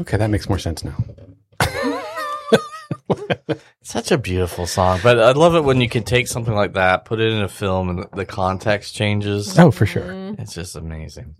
Okay, that makes more sense now. Such a beautiful song. But I love it when you can take something like that, put it in a film, and the context changes. Oh, for sure. It's just amazing.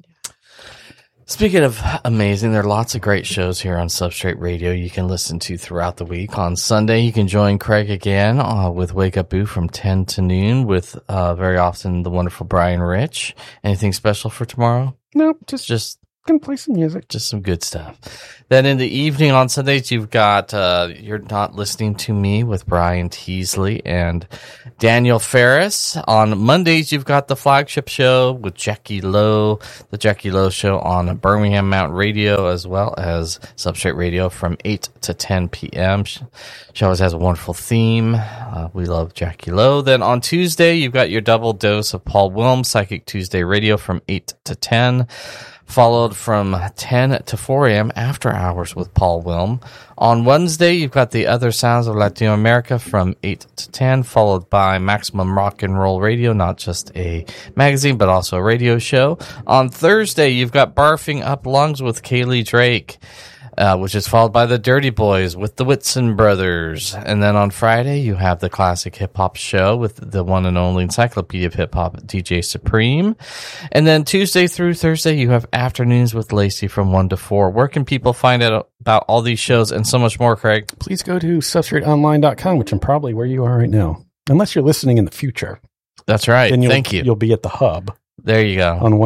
Speaking of amazing, there are lots of great shows here on Substrate Radio you can listen to throughout the week. On Sunday, you can join Craig again with Wake Up Boo from 10 to noon with very often the wonderful Brian Rich. Anything special for tomorrow? No, just gonna play some music. Just some good stuff. Then in the evening on Sundays, you've got You're Not Listening to Me with Brian Teasley and Daniel Ferris. On Mondays, you've got the flagship show with Jackie Lowe, the Jackie Lowe Show on Birmingham Mountain Radio, as well as Substrate Radio from 8 to 10 p.m. She always has a wonderful theme. We love Jackie Lowe. Then on Tuesday, you've got your double dose of Paul Wilm, Psychic Tuesday Radio from 8 to 10. Followed from 10 to 4 a.m. After Hours with Paul Wilm. On Wednesday, you've got the Other Sounds of Latino America from 8 to 10, followed by Maximum Rock and Roll Radio, not just a magazine, but also a radio show. On Thursday, you've got Barfing Up Lungs with Kaylee Drake, which is followed by the Dirty Boys with the Whitson Brothers. And then on Friday, you have the Classic Hip Hop Show with the one and only Encyclopedia of Hip Hop, DJ Supreme. And then Tuesday through Thursday, you have Afternoons with Lacey from 1 to 4. Where can people find out about all these shows and so much more, Craig? Please go to substrateonline.com, which I'm probably where you are right now. Unless you're listening in the future. That's right. Then Thank you. You'll be at the hub. There you go. On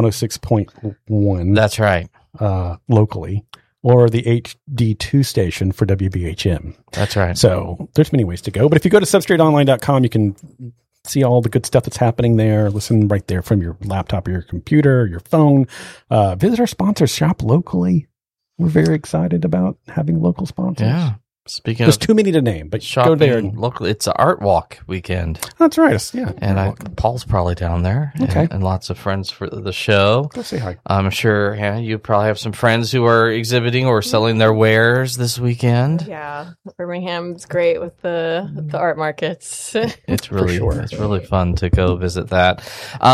106.1. That's right. Locally. Or the HD2 station for WBHM. That's right. So there's many ways to go. But if you go to substrateonline.com, you can see all the good stuff that's happening there. Listen right there from your laptop or your computer or your phone. Visit our sponsors. Shop locally. We're very excited about having local sponsors. Yeah. Speaking There's of too many to name, but shopping go there. Locally, it's an art walk weekend. That's right. Yeah. And Paul's probably down there. Okay. And lots of friends for the show. Go say hi. I'm sure, Hannah, you probably have some friends who are exhibiting or selling their wares this weekend. Yeah. Birmingham's great with the art markets. It's really, sure. it's really fun to go visit that.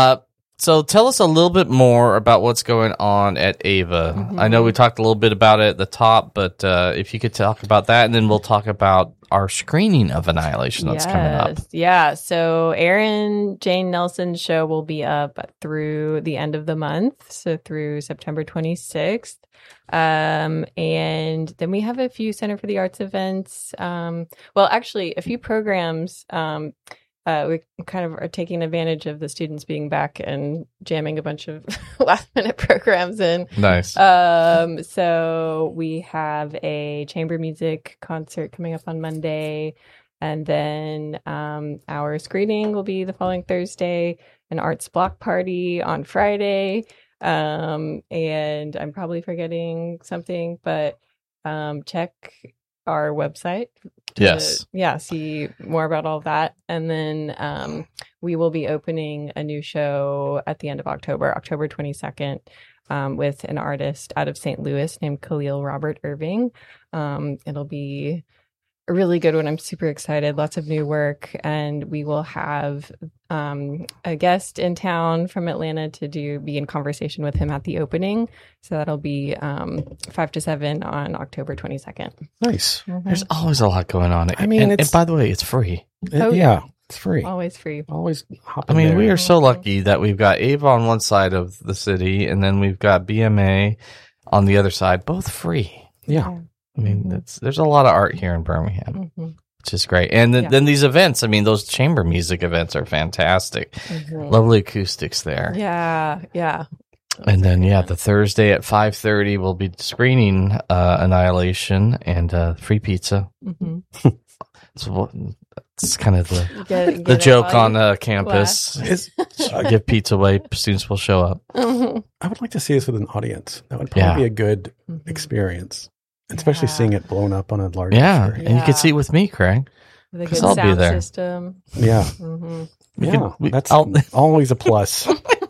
So tell us a little bit more about what's going on at Ava. Mm-hmm. I know we talked a little bit about it at the top, but if you could talk about that, and then we'll talk about our screening of Annihilation that's coming up. Yeah. So Aaron Jane Nelson's show will be up through the end of the month, so through September 26th. And then we have a few Center for the Arts events. Well, actually, a few programs. We kind of are taking advantage of the students being back and jamming a bunch of last minute programs in. Nice. So we have a chamber music concert coming up on Monday. And then our screening will be the following Thursday, an arts block party on Friday. And I'm probably forgetting something, but check our website. Yes. See more about all of that. And then we will be opening a new show at the end of October 22nd, with an artist out of St. Louis named Khalil Robert Irving. It'll be a really good one. I'm super excited. Lots of new work. And we will have a guest in town from Atlanta to be in conversation with him at the opening. So that'll be 5 to 7 on October 22nd. Nice. Mm-hmm. There's always a lot going on. I mean, and by the way, it's free. Yeah, it's free. Always free. Always hop I in mean, there. we are so lucky that we've got Ava on one side of the city, and then we've got BMA on the other side, both free. Yeah. I mean, there's a lot of art here in Birmingham, Mm-hmm. which is great. And then these events, I mean, those chamber music events are fantastic. Mm-hmm. Lovely acoustics there. Yeah. And then, the Thursday at 5:30, we'll be screening Annihilation and free pizza. Mm-hmm. It's kind of the Get joke on on campus. Give pizza away, students will show up. I would like to see this with an audience. That would probably be a good experience, especially seeing it blown up on a large screen. And you can see it with me, Craig. With a good I'll be sound there. system. Yeah. Mm-hmm. That's always a plus.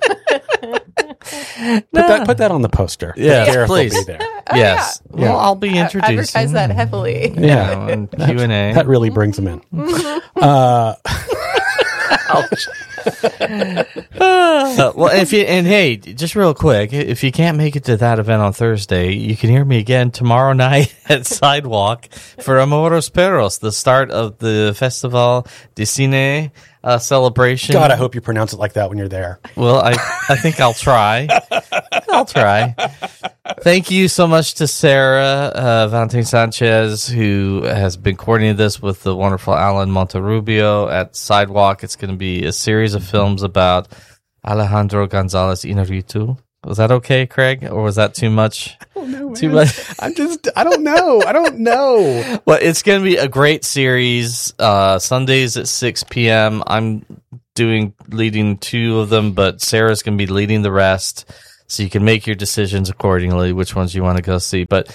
Put that on the poster. Yes, Gareth please. will be there. Yes. Yeah. Well, I'll be introducing. Advertise that heavily. Yeah. And Q&A. That really brings them in. Well, hey, just real quick, if you can't make it to that event on Thursday, you can hear me again tomorrow night at Sidewalk for Amoros Perros, the start of the Festival de Cine celebration. God, I hope you pronounce it like that when you're there. Well, I think I'll try. I'll try. Thank you so much to Sarah Valentin Sanchez, who has been coordinating this with the wonderful Alan Monterrubio at Sidewalk. It's going to be a series of films about Alejandro Gonzalez Inarritu. Was that okay, Craig, or was that too much? I don't know, man. Too much. I don't know. I don't know. Well, it's going to be a great series. Sundays at 6 p.m. I'm leading 2 of them, but Sarah's going to be leading the rest. So you can make your decisions accordingly, which ones you want to go see. But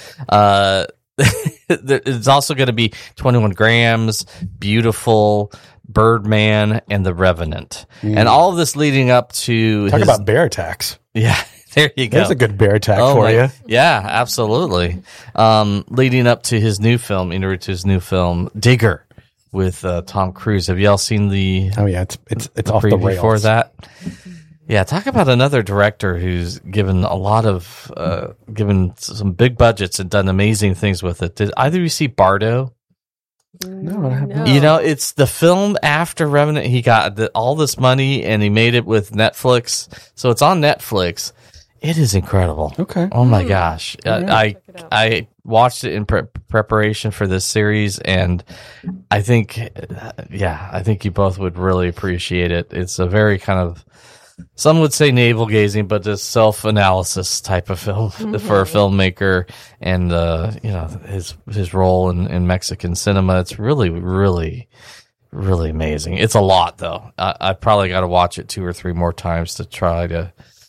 it's also going to be 21 Grams, Beautiful, Birdman, and The Revenant. And all of this leading up to... Talk about bear attacks. Yeah, there you go. There's a good bear attack for you. Yeah, absolutely. Leading up to his new film, Inarritu's new film, Digger, with Tom Cruise. Have y'all seen the... Oh, yeah, it's off the rails. For that? Yeah, talk about another director who's given a lot of, given some big budgets and done amazing things with it. Did either of you see Bardo? No, I have not. You know, it's the film after Revenant. He got all this money and he made it with Netflix. So it's on Netflix. It is incredible. Okay. Oh my gosh. Check it out. I watched it in preparation for this series, and I think, I think you both would really appreciate it. It's a very kind of, some would say navel gazing, but a self-analysis type of film for a filmmaker, and his role in Mexican cinema. It's really, really, really amazing. It's a lot, though. I probably got to watch it 2 or 3 more times to try to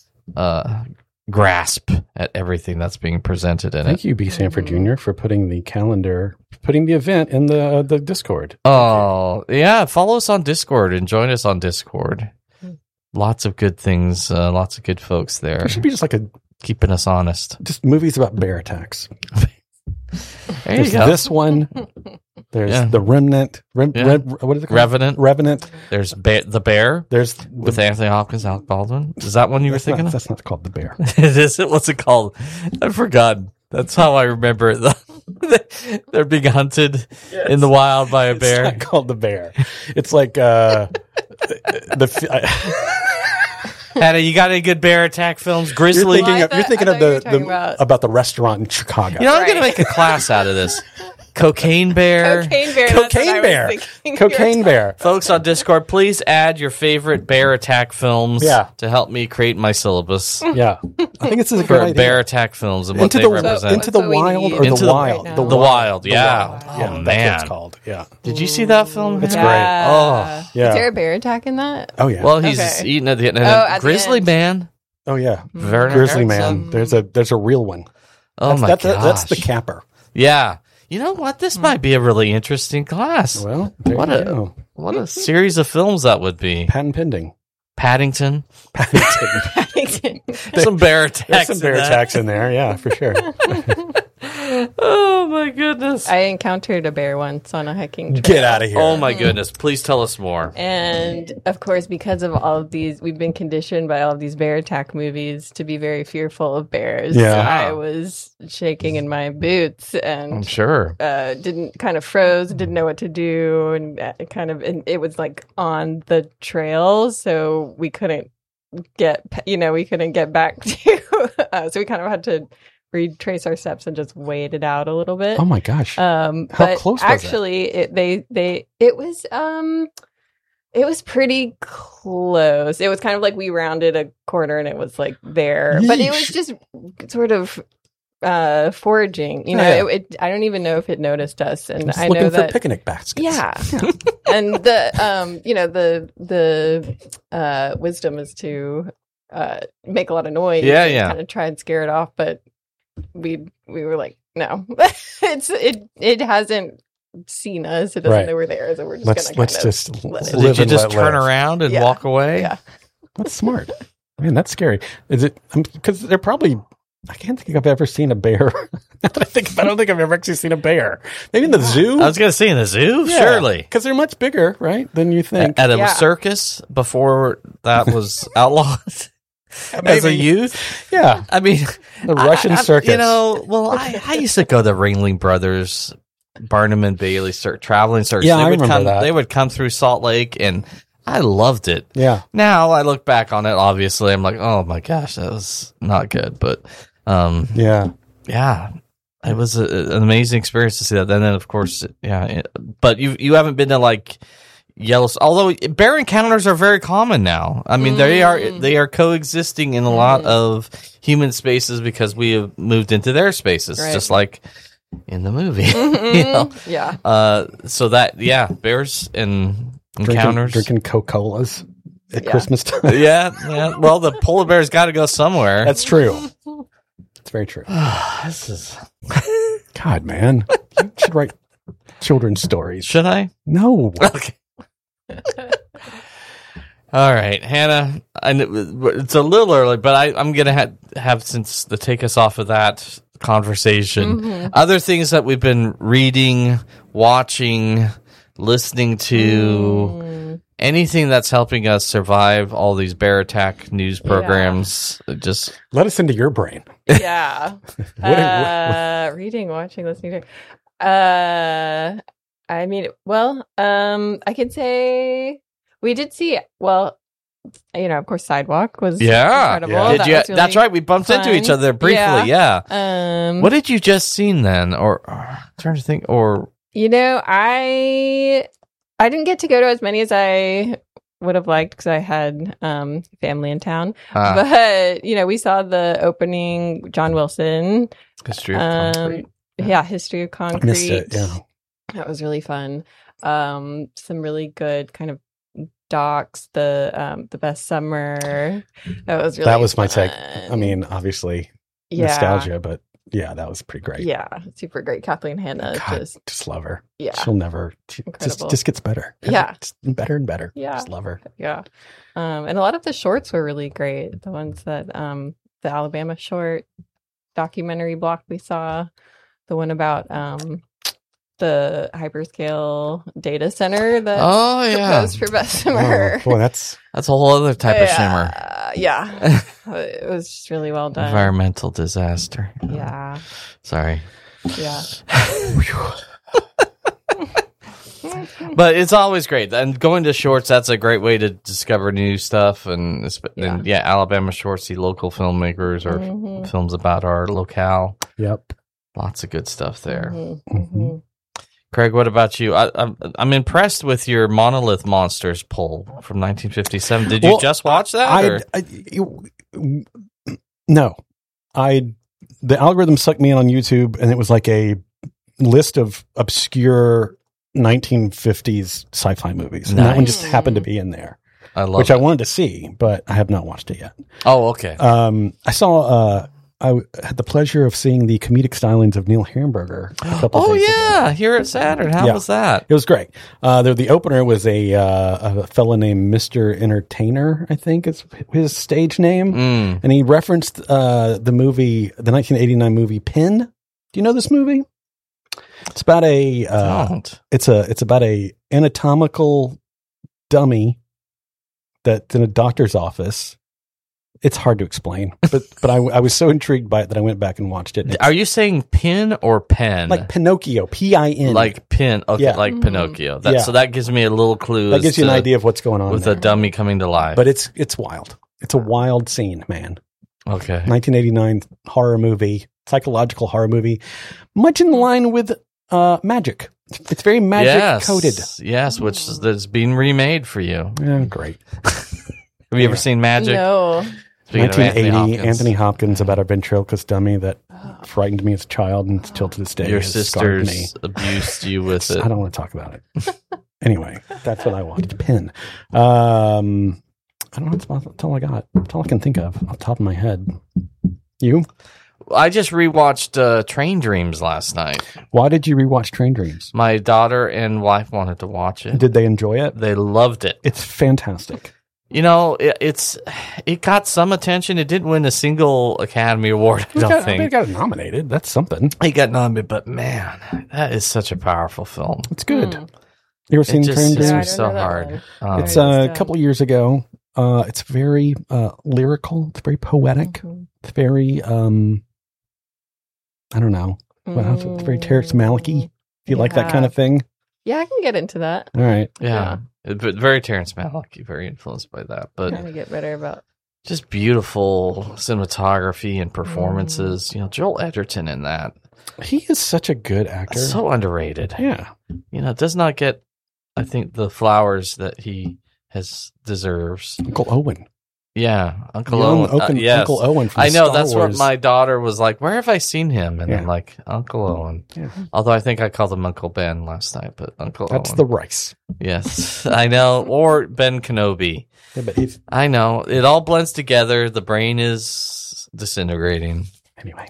grasp at everything that's being presented in it. Thank you, B. Sanford Jr., for putting the event in the Discord. Oh, yeah. Follow us on Discord and join us on Discord. Lots of good things, lots of good folks there. There should be just like keeping us honest. just movies about bear attacks. There you There's go. this one. There's The Remnant. What is it called? Revenant. Revenant. There's The Bear There's with Anthony Hopkins, Alec Baldwin. Is that one you were thinking of? That's not called The Bear. Is it? What's it called? I've forgotten. That's how I remember it. They're being hunted in the wild by a bear. It's not called The Bear. It's like Hannah, you got any good bear attack films? Grizzly. You're thinking of I thought you were talking about the restaurant in Chicago. You know, I'm going to Right. make a class out of this. Cocaine Bear. Cocaine Bear. Cocaine Bear. Cocaine Bear. Folks on Discord, please add your favorite bear attack films to help me create my syllabus Yeah, I think it's a for good idea. bear attack films and what Into they the represent. into the That's what we wild need. or Into the the- wild. right The now. Wild, yeah. Wild. Oh, Yeah, that's what man. it's called. Yeah. Did you see that film? It's Hannah? great. Yeah. Yeah. Is there a bear attack in that? Oh yeah. Well, he's Okay. eating at the end. at the Grizzly end. Man. Oh yeah. Werner Grizzly Herzog. Man. There's a real one. Oh my that's, gosh. that's the capper. Yeah. You know what? This might be a really interesting class. Well, there What you a- go. What a series of films that would be. Patent pending. Paddington. Paddington. Some bear attacks. There's some bear in that. attacks in there. Yeah, for sure. Oh my goodness. I encountered a bear once on a hiking trail. Get out of here. Oh my goodness. Please tell us more. And of course, because of all of these, we've been conditioned by all of these bear attack movies to be very fearful of bears. Yeah. I was shaking in my boots I'm and sure. didn't kind of froze, didn't know what to do, and and it was like on the trail, so we couldn't get back to. So we kind of had to retrace our steps and just wait it out a little bit. Oh my gosh. How But close was actually, it was pretty close. It was kind of like we rounded a corner and it was like there, but it was Yeesh. just sort of foraging. You know, Yeah. I don't even know if it noticed us, and Just I looking know for that. picnic baskets. Yeah, and the wisdom is to make a lot of noise. Yeah. Kind of try and scare it off, but we were like, no, it hasn't seen us. It doesn't Right. know we're there, so we're just Let's gonna kind of just let it- Did live you and just let turn live. around and Yeah. walk away? Yeah. That's smart. Man, that's scary. Is it? Because they're probably. I can't think I've ever seen a bear Now that I think about it, I don't think I've ever actually seen a bear. Maybe in the zoo? I was going to say in the zoo, surely. Because they're much bigger, right, than you think. At a circus before that was outlawed as a youth. Yeah. I mean, the Russian circus. You know, well, I used to go to the Ringling Brothers, Barnum and Bailey traveling circus. Yeah, I remember that. They would come through Salt Lake, and I loved it. Yeah. Now I look back on it, obviously, I'm like, oh my gosh, that was not good. But yeah, it was an amazing experience to see that. And then, of course, but you haven't been to like Yellowstone, although bear encounters are very common now. I mean, they are coexisting in a lot of human spaces because we have moved into their spaces, just like in the movie. You know? Yeah. So that bears and encounters, drinking Coca-Colas at Christmas time. yeah. Well, the polar bear's got to go somewhere. That's true. It's very true. This is God, man. You should write children's stories. Should I? No. Okay. All right, Hannah. It's a little early, but I'm gonna have since to take us off of that conversation. Other things that we've been reading, watching, listening to, anything that's helping us survive all these bear attack news programs. Just let us into your brain. Yeah. Reading, watching, listening to. I mean, I can say we did see. Well, of course, Sidewalk was incredible. Yeah. That's right. We bumped into each other briefly. Yeah. What did you just seen then? Or I'm trying to think. Or I didn't get to go to as many as I would have liked because I had family in town. But we saw the opening. John Wilson. History of Concrete. Yeah, History of Concrete. I missed it. Yeah. That was really fun. Some really good kind of docs. The Best Summer. That was really my take. I mean, obviously nostalgia, but that was pretty great. Yeah, super great. Kathleen Hanna, just love her. Yeah, she'll never just gets better. Just better and better. Yeah, just love her. Yeah, and a lot of the shorts were really great. The ones that the Alabama short documentary block we saw, the one about the hyperscale data center that proposed for Bessemer. Oh, boy, that's a whole other type of shimmer. Yeah, it was just really well done. Environmental disaster. Yeah. Sorry. Yeah. But it's always great. And going to shorts, that's a great way to discover new stuff. And Alabama shorts, see local filmmakers or films about our locale. Yep. Lots of good stuff there. Craig, what about you? I'm impressed with your Monolith Monsters poll from 1957. Did you just watch that? No. The algorithm sucked me in on YouTube, and it was like a list of obscure 1950s sci-fi movies. And that one just happened to be in there, which I wanted to see, but I have not watched it yet. Oh, okay. I saw. I had the pleasure of seeing the comedic stylings of Neil Hamburger a couple days ago. Here at Saturn. How was that? It was great. The opener was a fellow named Mr. Entertainer, I think is his stage name. And he referenced the 1989 movie Pin. Do you know this movie? It's about it's about a anatomical dummy that's in a doctor's office. It's hard to explain, but I was so intrigued by it that I went back and watched it. Are you saying pin or pen? Like Pinocchio, P-I-N. Like pin, okay, like Pinocchio. So that gives me a little clue. That gives you an idea of what's going on with a dummy coming to life. But it's wild. It's a wild scene, man. Okay. 1989 horror movie, psychological horror movie, much in line with Magic. It's very magic coded. Yes, which is being remade for you. Yeah, great. Have you ever seen Magic? No. 1980, Anthony Hopkins, about a ventriloquist dummy that frightened me as a child and still to this day your has scarred me. sisters abused you with it. I don't want to talk about it. Anyway, that's what I watched. Pin. I don't know. That's all I got. That's all I can think of off the top of my head. You? I just rewatched Train Dreams last night. Why did you rewatch Train Dreams? My daughter and wife wanted to watch it. Did they enjoy it? They loved it. It's fantastic. You know, it got some attention. It didn't win a single Academy Award, I don't think. It got nominated. That's something. It got nominated, but man, that is such a powerful film. It's good. You ever seen Train It's Dreams? so hard. It's a couple of years ago. It's very lyrical. It's very poetic. It's very, I don't know. It's very Terrence Malick-y. Do you like that kind of thing? Yeah, I can get into that. All right. Yeah. But very Terrence Malick, very influenced by that. But Trying to get better about just beautiful cinematography and performances. You know, Joel Edgerton in that. He is such a good actor. So underrated. Yeah. You know, does not get, I think, the flowers that he deserves. Uncle Owen. Yeah, Uncle Young Owen. Yes. Uncle Owen from I know, Star that's Wars. what my daughter was like, where have I seen him? And I'm Yeah. like, Uncle Owen. Yeah. Although I think I called him Uncle Ben last night, but Uncle That's Owen. the rice. Yes, I know. Or Ben Kenobi. Yeah, but if, I know. It all blends together. The brain is disintegrating. anyway.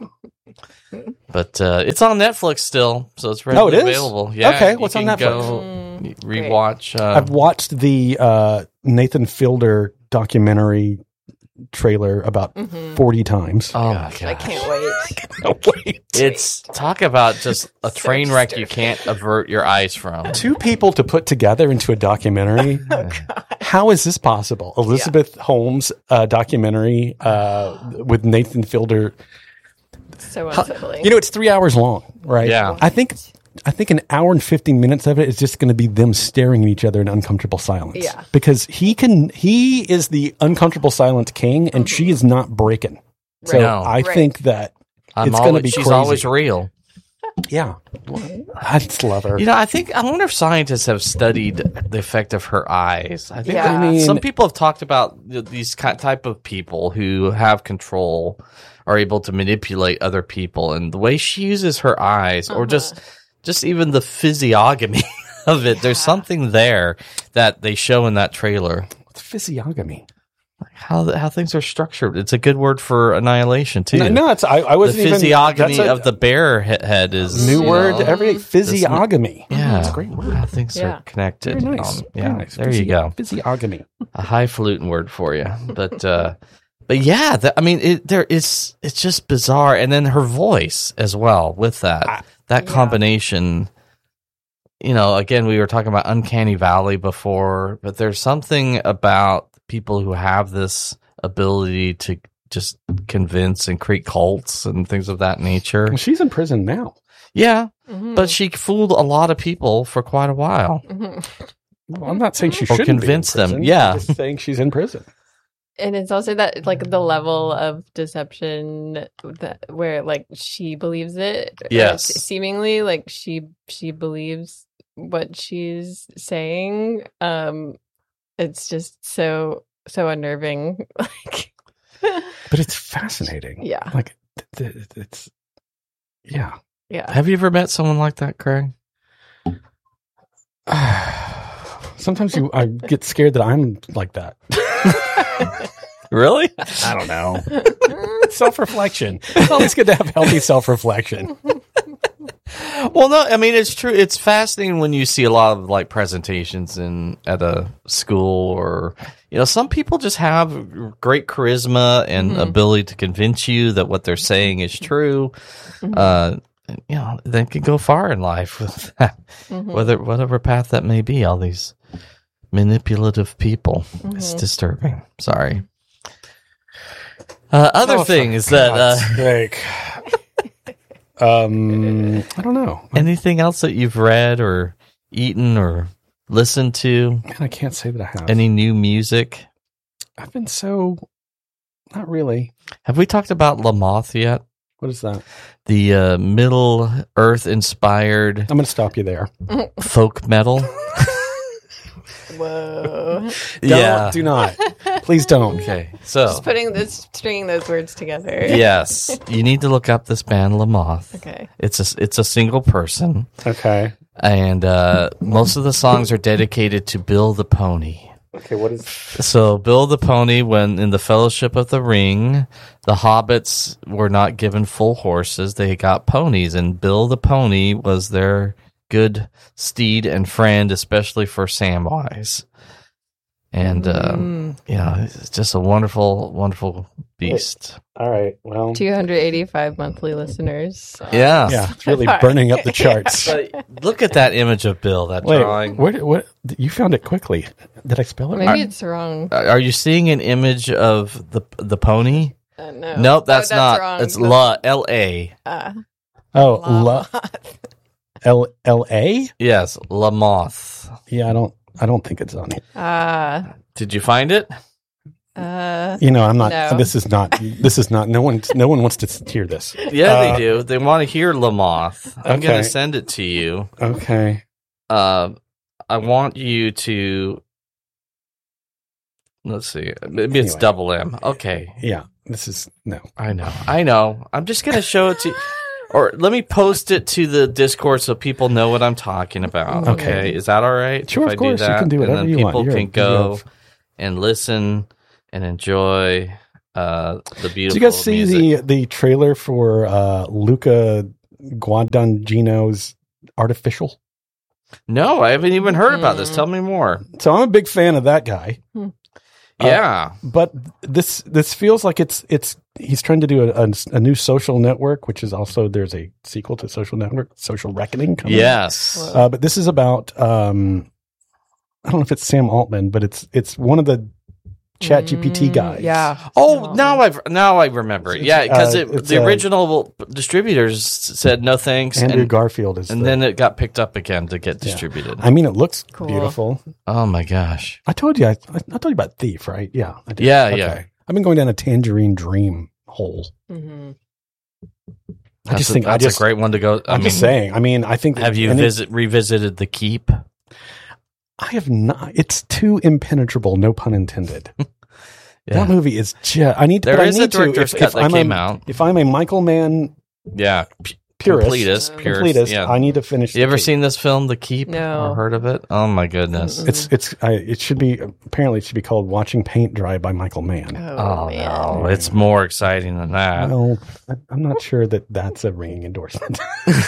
But it's on Netflix still, so it's readily Oh, it is? available. Yeah, Okay, you what's on can Netflix? Go rewatch. I've watched the Nathan Fielder documentary trailer about 40 times. oh my gosh. I can't wait. No, wait. It's talk about just a train wreck you can't avert your eyes from. Two people to put together into a documentary. How is this possible? Elizabeth Holmes documentary with Nathan Fielder. So unsettling. You know, it's 3 hours long, right? Yeah. I think an hour and 15 minutes of it is just going to be them staring at each other in uncomfortable silence. Yeah. Because he is the uncomfortable silence king, and she is not breaking. So No. I think that I'm it's going to be she's crazy. always real. Yeah. I just love her. You know, I wonder if scientists have studied the effect of her eyes. I think Yeah. that I mean- some people have talked about these type of people who have control, are able to manipulate other people, and the way she uses her eyes, or just even the physiognomy of it. There's something there that they show in that trailer. It's physiognomy. How things are structured. It's a good word for annihilation too. No, it's I the wasn't physiognomy even, of the bear head is new you word know, every day. Physiognomy. Yeah, It's a great word. How things Yeah. are connected. Very nice. Yeah, Very nice. there you go. Physiognomy. A highfalutin word for you, but yeah, I mean, it's just bizarre, and then her voice as well with that combination. You know, again, we were talking about Uncanny Valley before, but there's something about people who have this ability to just convince and create cults and things of that nature. Well, she's in prison now. Yeah, Mm-hmm. but she fooled a lot of people for quite a while. Well, I'm not saying she Or shouldn't convince be in them, prison. yeah. I'm just saying she's in prison. And it's also that like the level of deception that where like she believes it. Yes. Seemingly like she believes what she's saying. It's just so unnerving. Like But it's fascinating. Yeah. Like it's yeah. yeah. Have you ever met someone like that, Craig? Sometimes I get scared that I'm like that. Really? I don't know. Self-reflection. It's always good to have healthy self-reflection. Well, no, I mean, it's true. It's fascinating when you see a lot of like presentations at a school, or, you know, some people just have great charisma and ability to convince you that what they're saying is true. You know, they can go far in life with that, whatever path that may be. All these manipulative people. It's disturbing. Sorry. Other things that I don't know. anything else that you've read or eaten or listened to? Man, I can't say that I have. Any new music? I've been so not really. Have we talked about Lamoth yet? What is that? The Middle Earth inspired I'm going to stop you there. folk metal. Whoa. Do not. Please don't. Okay. So Just stringing those words together. yes, you need to look up this band Lamoth. Okay. It's a single person, Okay. and most of the songs are dedicated to Bill the Pony. Okay, what is So Bill the Pony, when in the Fellowship of the Ring, the hobbits were not given full horses; they got ponies, and Bill the Pony was their good steed and friend, especially for Samwise. And it's just a wonderful, wonderful beast. All right. Well, 285 monthly listeners. Yeah. yeah, it's really burning up the charts. But look at that image of Bill. That Wait, drawing. what? You found it quickly. Did I spell it? Maybe it's wrong. Are you seeing an image of the pony? No. Nope, that's not. wrong. It's L-A. Oh, L-A? Yes, Lamoth. Yeah, I don't think it's on here. Did you find it? I'm not. No. This is not. No one wants to hear this. Yeah, they do. They want to hear Lamoth. I'm Okay. going to send it to you. Okay. I want you to. Let's see. Maybe it's Anyway. double M. Okay. Yeah. This is no. I know. I'm just going to show it to you. Or let me post it to the Discord so people know what I'm talking about. Okay. Is that all right? Sure, if of course. I do that? You can do whatever and then you want. people You're- can go and listen and enjoy the beautiful Did you guys see music. the trailer for Luca Guadagnino's Artificial? No, I haven't even heard about this. Tell me more. So I'm a big fan of that guy. Yeah. But this feels like he's trying to do a new Social Network, which is also there's a sequel to Social Network, Social Reckoning. Coming. Yes. But this is about I don't know if it's Sam Altman, but it's one of the ChatGPT guys. Yeah. Oh, now I remember it. Yeah, because it's, the original distributors said no thanks, Andrew Garfield is. and then it got picked up again to get distributed. I mean, it looks Cool. beautiful. Oh my gosh! I told you. I told you about Thief, right? Yeah. I did. Yeah, yeah. I've been going down a Tangerine Dream hole. Mm-hmm. That's a great one to go. I'm just saying. I mean, I think. Have you revisited the Keep? I have not. It's too impenetrable. No pun intended. Yeah. That movie is just. I need to. There but I is a need to, director's cut that came out. If I'm a Michael Mann Yeah, purist, purist. Yeah. I need to finish. You ever Keep. seen this film, The Keep? No. Or heard of it? Oh my goodness! It should be apparently it should be called Watching Paint Dry by Michael Mann. Oh man. no, it's more exciting than that. Well, I'm not sure that's a ringing endorsement.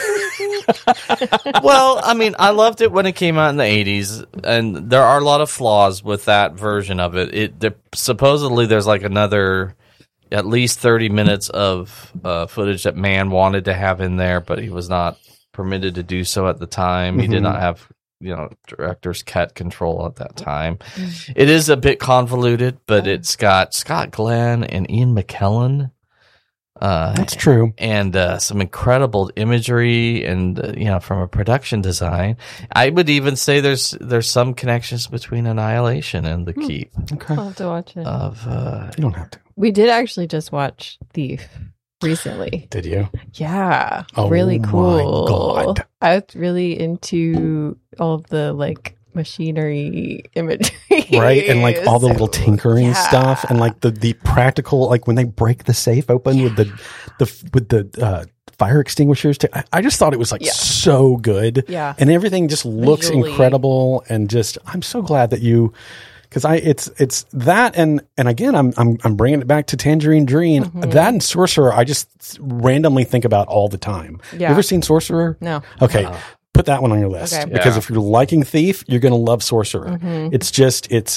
Well, I mean, I loved it when it came out in the 80s, and there are a lot of flaws with that version of it. Supposedly there's like another at least 30 minutes of footage that Mann wanted to have in there, but he was not permitted to do so at the time. He did not have, director's cut control at that time. It is a bit convoluted, but it's got Scott Glenn and Ian McKellen. That's true. And some incredible imagery, and from a production design, I would even say there's some connections between Annihilation and The Keep. Okay. I'll have to watch it. You don't have to. We did actually just watch Thief recently. Did you? Yeah. Oh really my cool. God. I was really into all of the machinery imagery. Right, and like all the little tinkering Yeah. stuff, and like the practical, like when they break the safe open with the fire extinguishers. I just thought it was so good. Yeah. and everything just looks Visually. incredible, and just I'm so glad that you. Because it's that and again I'm bringing it back to Tangerine Dream. That and Sorcerer I just randomly think about all the time. You Yeah. ever seen Sorcerer? No. Okay, put that one on your list Okay. because Yeah. if you're liking Thief, you're gonna love Sorcerer. It's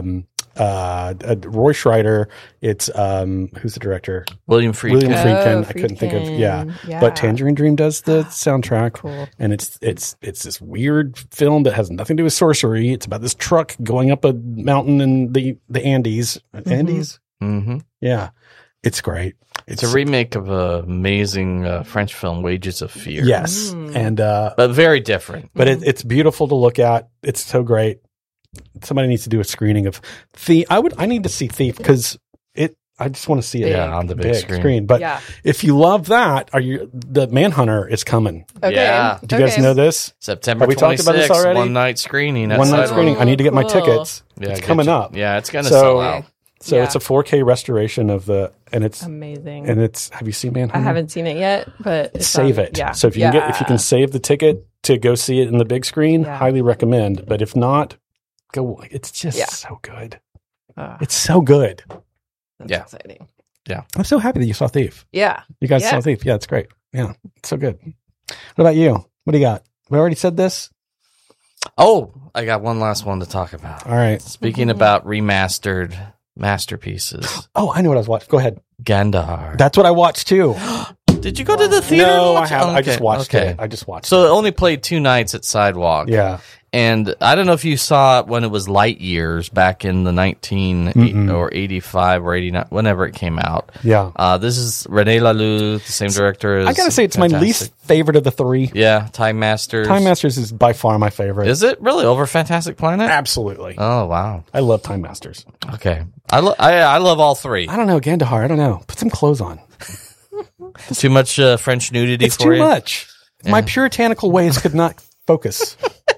Roy Schreider. It's who's the director? William Friedkin. William Friedkin. Oh, I couldn't think of Friedkin. Yeah. But Tangerine Dream does the soundtrack, Cool. and it's this weird film that has nothing to do with sorcery. It's about this truck going up a mountain in the Andes. Andes, Mm-hmm. yeah, it's great. It's a remake of an amazing French film, Wages of Fear. yes, and But very different. but it's beautiful to look at. It's so great. Somebody needs to do a screening of Thief. I need to see Thief because I just want to see it on the big screen. But Yeah. if you love that, the Manhunter is coming. Okay. Yeah. Do you guys know this? September Have we talked about this 26th, already? one night screening. at One night Sidewalk. screening. I need to get my Cool. tickets. Yeah, it's get coming you- up. Yeah, it's going to So- sell out. So Yeah. it's a 4K restoration of and it's Amazing. have you seen Manhunter? I haven't seen it yet, but it's Save on- it. Yeah. So if you can save the ticket to go see it in the big screen, Yeah. highly recommend. But if not, go. It's just Yeah. so good. Ah, It's so good. that's Yeah. exciting. I'm so happy that you saw Thief. Yeah. You guys Yeah. saw Thief. Yeah, it's great. Yeah, it's so good. What about you? What do you got? We already said this. Oh, I got one last one to talk about. All right. Speaking about remastered masterpieces, Oh, I know what I was watching. Go ahead. Gandhar. That's what I watched too. Did you go to the theater? No, and I watch it? haven't. I just watched Okay. it. I just watched So it. it only played 2 nights at Sidewalk. Yeah. And I don't know if you saw it when it was Light Years back in the 85 or 89, whenever it came out. Yeah. This is René Laloux, the same director as. I gotta say, it's my least favorite of the 3. Yeah, Time Masters. Time Masters is by far my favorite. Is it really over Fantastic Planet? Absolutely. Oh wow. I love Time Masters. Okay, I love all 3. I don't know, Gandahar. I don't know. Put some clothes on. Too much French nudity It's for too you. much. My puritanical ways could not focus.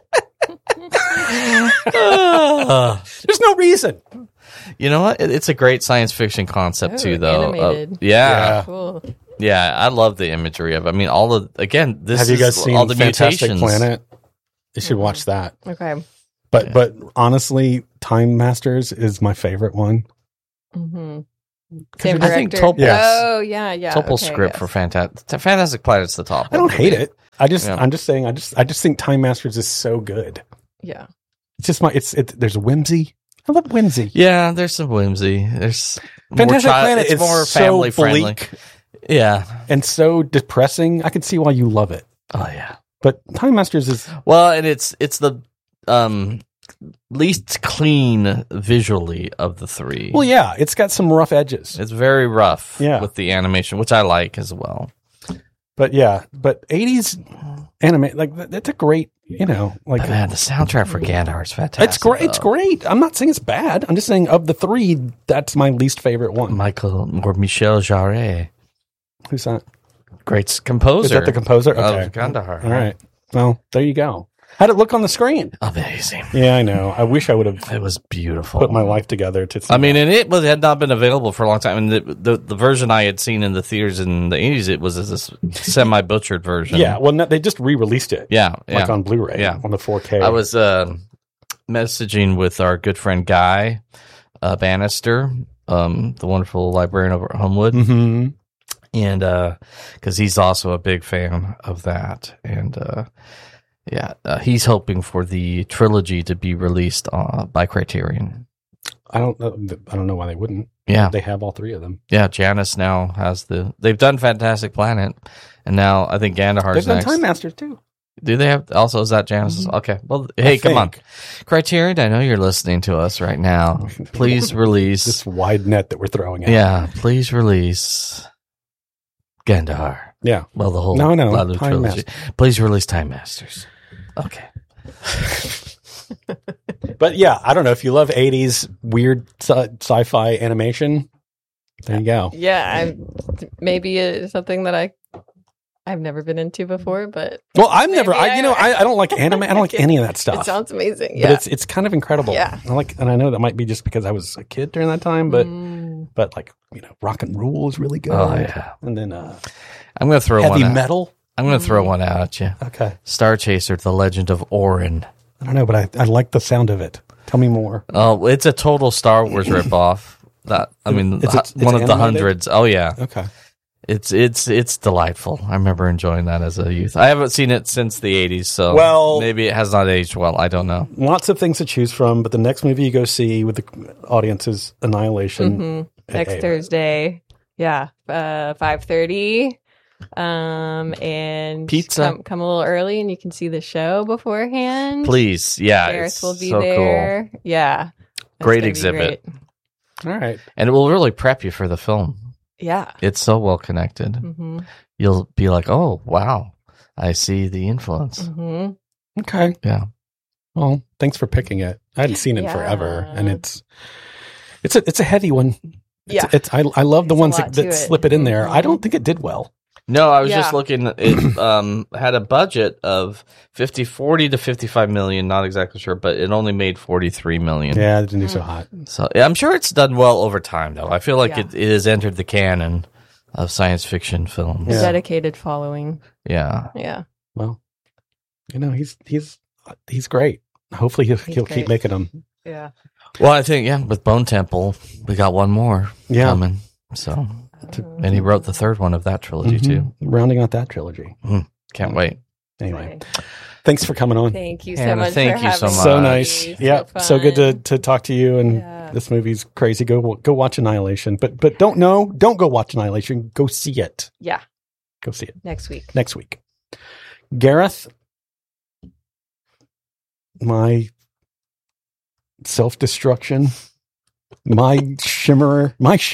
There's no reason. You know what? It's a great science fiction concept Oh, too, though. animated. Yeah. Cool. Yeah, I love the imagery of it. I mean, all the again, this Have you guys is seen all the Fantastic mutations. Planet? You should watch that. Okay. But honestly, Time Masters is my favorite one. Mm-hmm. Same I think director. Topol- Yes. Oh, yeah. Topol okay, script yes. for Fantastic Planet's the top. I don't hate it. I'm just saying. I just think Time Masters is so good. Yeah. It's just there's whimsy. I love whimsy. Yeah, there's some whimsy. There's Fantastic Planet it's is more so family friendly. bleak Yeah. and so depressing. I can see why you love it. Oh yeah. But Time Masters is Well, and it's the least clean visually of the 3. well, yeah. It's got some rough edges. It's very rough Yeah. with the animation, which I like as well. But 80s anime, like that's a great, like But man, the soundtrack for Gandhar is fantastic. it's great. It's great. I'm not saying it's bad. I'm just saying of the 3, that's my least favorite one. Michel Jarre, Who's that? great composer. Is that the composer? Okay. Of Gandhar. All right. Well, there you go. How'd it look on the screen? Amazing. Yeah, I know. I wish I would have It was beautiful. put my life together to see I mean, that. and it had not been available for a long time. And the version I had seen in the theaters in the 80s, it was this semi-butchered version. Yeah, well, no, they just re-released it. Yeah. Like on Blu-ray. Yeah. On the 4K. I was messaging with our good friend Guy Bannister, the wonderful librarian over at Homewood. Mm-hmm. And because he's also a big fan of that. And he's hoping for the trilogy to be released by Criterion. I don't know why they wouldn't. Yeah. They have all 3 of them. Yeah, Janus now has they've done Fantastic Planet, and now I think Gandahar's They've done next. Time Masters too. Do they have also? Is that Janus's? Okay. Well, hey, come on, Criterion. I know you're listening to us right now. Please release This wide net that we're throwing out. Yeah, please release Gandahar. Yeah. Well, the whole No, Lalu Time trilogy. Please release Time Masters. Okay. But yeah, I don't know if you love 80s weird sci-fi animation. There you go. Yeah. Maybe it's something that I've never been into before, but Well, I've never. Maybe I don't like anime. I don't like any of that stuff. it sounds amazing. But Yeah. it's kind of incredible. Yeah. And I know that might be just because I was a kid during that time, but Mm. like Rock and Roll is really good. Oh yeah. And then I'm going to throw Heavy one. Metal. I'm going to throw one out at you. Okay. Star Chaser: The Legend of Orin. I don't know, but I like the sound of it. Tell me more. Oh, it's a total Star Wars ripoff. That I mean, It's one of the animated? hundreds. Oh yeah, Okay. it's delightful. I remember enjoying that as a youth. I haven't seen it since the '80s, so Well- maybe it has not aged well. I don't know. Lots of things to choose from, but the next movie you go see with the audience is Annihilation. Mhm. at Next 8. Thursday. Yeah. 5:30. And Pizza. come a little early and you can see the show beforehand. Please, yeah, Gareth it's will be so there. Yeah. That's Great gonna be exhibit. great. All right. cool, and it will really prep you for the film. Yeah. It's so well connected. hmm You'll be like, oh wow, I see the influence. hmm Okay. Yeah. Well, thanks for picking it. I hadn't seen it in Yeah. forever, and it's a heavy one. Yeah. I love the It's a ones lot that to it. slip it in there. I Mhm. don't think it did well. No, I was Yeah. just looking. It had a budget of 40 to 55 million. Not exactly sure, but it only made 43 million. Yeah, it didn't do so hot. So yeah, I'm sure it's done well over time, though. I feel like Yeah. it has entered the canon of science fiction films. A Yeah. dedicated following. Yeah. Yeah. Well, he's great. Hopefully he'll keep great. making them. Yeah. Well, I think with Bone Temple, we got one more Yeah. coming. So, and he wrote the third one of that trilogy too. Rounding out that trilogy. Can't wait. Anyway, thanks for coming on. Thank you so Hannah, much. thank for you so having much. So me. nice. Yeah, so good fun. to talk to you. And Yeah. this movie's crazy. Go watch Annihilation. But don't go watch Annihilation. Go see it. Yeah, Go see it next week. next week. Gareth, my self-destruction, my shimmer.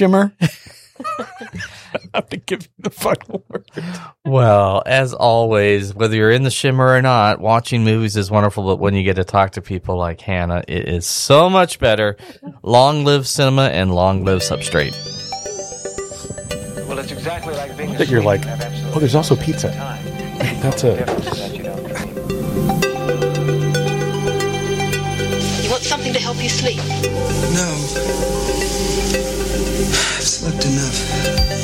I have to give you the final word. Well, as always, whether you're in the shimmer or not, watching movies is wonderful, but when you get to talk to people like Hannah, it is so much better. Long live cinema and long live Substrate. Well, it's exactly like being That you're asleep like, and have absolutely oh, there's also pizza. time. That's a Difference is that you don't dream. You want something to help you sleep? No. I've slept enough.